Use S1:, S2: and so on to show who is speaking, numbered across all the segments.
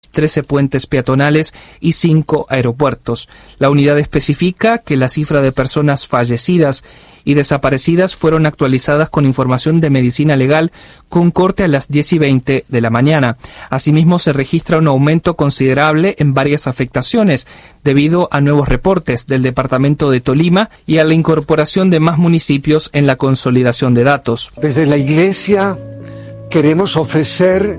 S1: 13 puentes peatonales y 5 aeropuertos. La unidad especifica que la cifra de personas fallecidas y desaparecidas fueron actualizadas con información de medicina legal con corte a las 10:20 de la mañana. Asimismo, se registra un aumento considerable en varias afectaciones debido a nuevos reportes del departamento de Tolima y a la incorporación de más municipios en la consolidación de datos.
S2: Desde la Iglesia queremos ofrecer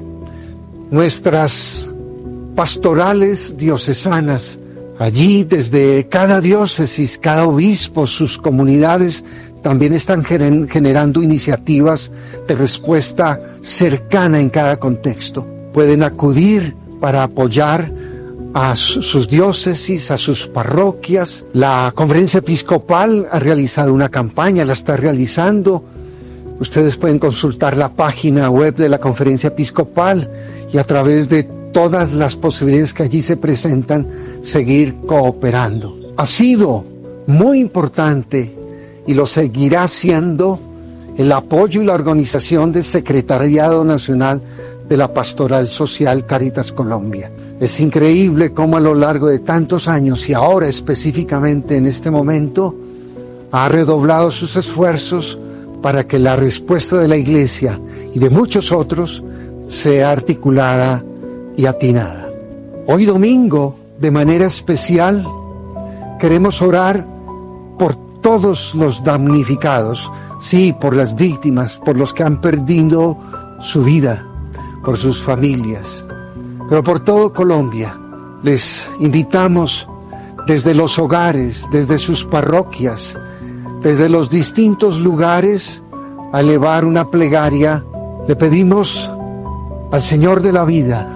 S2: nuestras pastorales diocesanas. Allí, desde cada diócesis, cada obispo, sus comunidades también están generando iniciativas de respuesta cercana en cada contexto. Pueden acudir para apoyar a sus diócesis, a sus parroquias. La Conferencia Episcopal ha realizado una campaña, la está realizando. Ustedes pueden consultar la página web de la Conferencia Episcopal y a través de todas las posibilidades que allí se presentan, seguir cooperando. Ha sido muy importante y lo seguirá siendo el apoyo y la organización del Secretariado Nacional de la Pastoral Social Cáritas Colombia. Es increíble cómo a lo largo de tantos años y ahora específicamente en este momento ha redoblado sus esfuerzos para que la respuesta de la Iglesia y de muchos otros sea articulada y atinada. Hoy domingo, de manera especial, queremos orar por todos los damnificados, sí, por las víctimas, por los que han perdido su vida, por sus familias, pero por todo Colombia. Les invitamos desde los hogares, desde sus parroquias, desde los distintos lugares, a elevar una plegaria. Le pedimos al Señor de la vida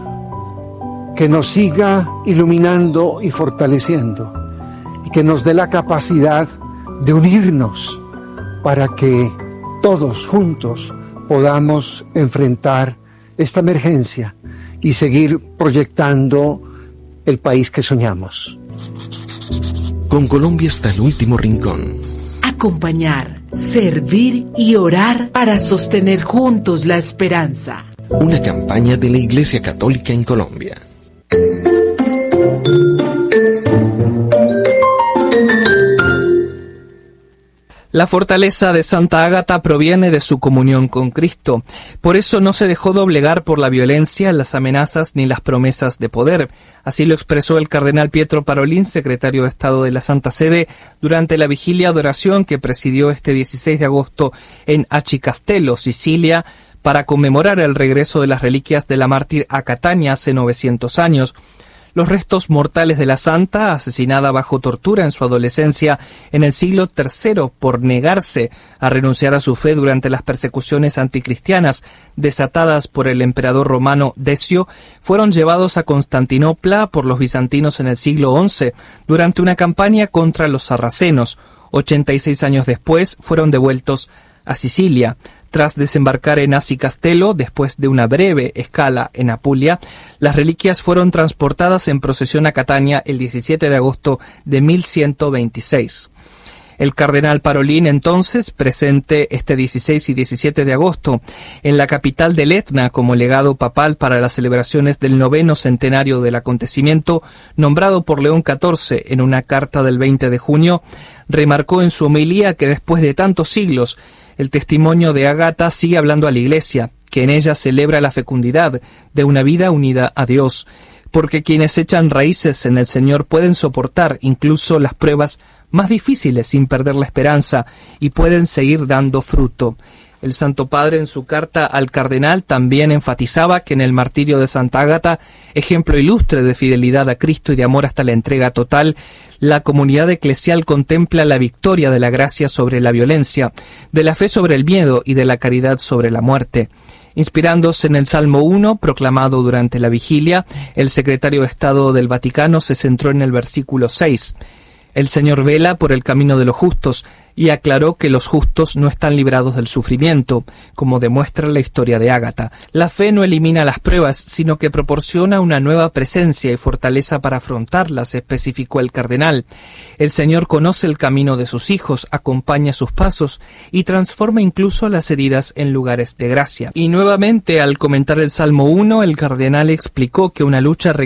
S2: que nos siga iluminando y fortaleciendo y que nos dé la capacidad de unirnos para que todos juntos podamos enfrentar esta emergencia y seguir proyectando el país que soñamos.
S3: Con Colombia hasta el último rincón.
S4: Acompañar, servir y orar para sostener juntos la esperanza.
S3: Una campaña de la Iglesia Católica en Colombia.
S1: La fortaleza de Santa Ágata proviene de su comunión con Cristo. Por eso no se dejó doblegar por la violencia, las amenazas ni las promesas de poder. Así lo expresó el cardenal Pietro Parolin, secretario de Estado de la Santa Sede, durante la vigilia de oración que presidió este 16 de agosto en Aci Castello, Sicilia, para conmemorar el regreso de las reliquias de la mártir a Catania hace 900 años. Los restos mortales de la santa, asesinada bajo tortura en su adolescencia en el siglo III por negarse a renunciar a su fe durante las persecuciones anticristianas desatadas por el emperador romano Decio, fueron llevados a Constantinopla por los bizantinos en el siglo XI durante una campaña contra los sarracenos. 86 años después fueron devueltos a Sicilia. Tras desembarcar en Aci Castello, después de una breve escala en Apulia, las reliquias fueron transportadas en procesión a Catania el 17 de agosto de 1126. El cardenal Parolin, entonces, presente este 16 y 17 de agosto en la capital del Etna como legado papal para las celebraciones del 9º centenario del acontecimiento, nombrado por León XIV en una carta del 20 de junio, remarcó en su homilía que después de tantos siglos, el testimonio de Ágata sigue hablando a la Iglesia, que en ella celebra la fecundidad de una vida unida a Dios, porque quienes echan raíces en el Señor pueden soportar incluso las pruebas más difíciles sin perder la esperanza y pueden seguir dando fruto. El Santo Padre en su carta al cardenal también enfatizaba que en el martirio de Santa Ágata, ejemplo ilustre de fidelidad a Cristo y de amor hasta la entrega total, la comunidad eclesial contempla la victoria de la gracia sobre la violencia, de la fe sobre el miedo y de la caridad sobre la muerte. Inspirándose en el Salmo 1, proclamado durante la vigilia, el secretario de Estado del Vaticano se centró en el versículo 6. El Señor vela por el camino de los justos y aclaró que los justos no están librados del sufrimiento, como demuestra la historia de Ágata. La fe no elimina las pruebas, sino que proporciona una nueva presencia y fortaleza para afrontarlas, especificó el cardenal. El Señor conoce el camino de sus hijos, acompaña sus pasos y transforma incluso las heridas en lugares de gracia. Y nuevamente, al comentar el Salmo 1, el cardenal explicó que una lucha